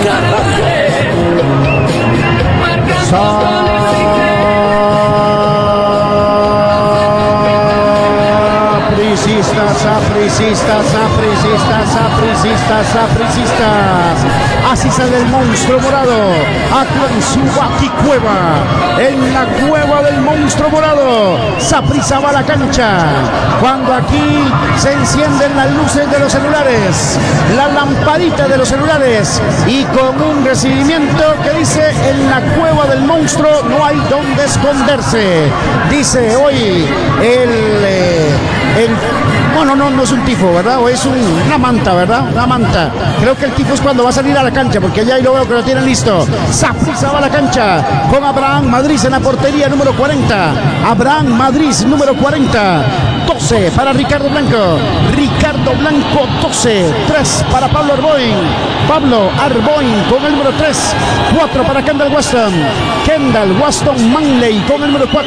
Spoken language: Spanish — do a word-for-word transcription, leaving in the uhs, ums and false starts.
Sapricistas, sapricistas, sapricistas, sapricistas, sapricistas. Así sale el monstruo morado. Actúa en su Baticueva, en la cueva del monstruo morado. Saprissa va a la cancha. Cuando aquí se encienden las luces de los celulares, la lamparita de los celulares, y con un recibimiento que dice: en la cueva del monstruo no hay donde esconderse. Dice hoy el... Eh, el bueno, no, no es un tifo, ¿verdad? O es un, una manta, ¿verdad? Una manta. Creo que el tifo es cuando va a salir a la cancha, porque ya ahí lo veo que lo tienen listo. Saprissa va a la cancha con Abraham Madrid en la portería número cuarenta. Abraham Madrid número cuarenta. doce para Ricardo Blanco. Ricardo Blanco doce. tres para Pablo Arboin. Pablo Arboin con el número tres. cuatro para Kendall Waston. Kendall Waston Manley con el número cuatro.